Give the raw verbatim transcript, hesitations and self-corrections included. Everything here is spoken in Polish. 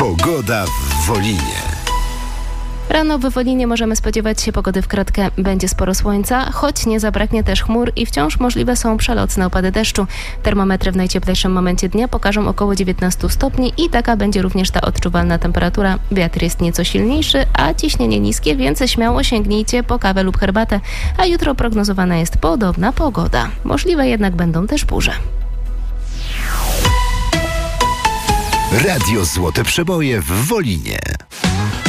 Pogoda w Wolinie. Rano w Wolinie możemy spodziewać się pogody w kratkę. Będzie sporo słońca, choć nie zabraknie też chmur i wciąż możliwe są przelotne opady deszczu. Termometry w najcieplejszym momencie dnia pokażą około dziewiętnaście stopni i taka będzie również ta odczuwalna temperatura. Wiatr jest nieco silniejszy, a ciśnienie niskie, więc śmiało sięgnijcie po kawę lub herbatę. A jutro prognozowana jest podobna pogoda. Możliwe jednak będą też burze. Radio Złote Przeboje w Wolinie.